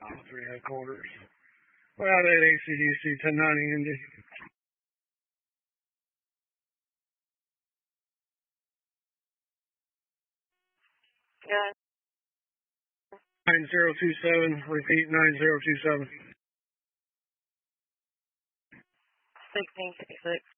3 headquarters. We're out at ACDC 1090 Indy. Yeah. 9027, repeat 9027. 1666.